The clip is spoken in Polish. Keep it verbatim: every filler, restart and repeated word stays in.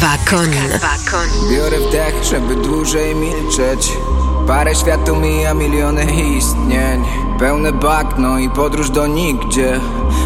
Wakonin. Biorę wdech, żeby dłużej milczeć. Parę świat to mija miliony istnień. Pełne bagno i podróż do nigdzie.